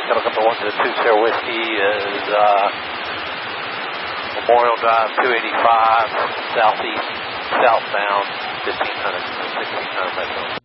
Got a couple 1 to 2 Sierra Whiskey is Memorial Drive 285, southeast, southbound, 1500 to 1600 metro.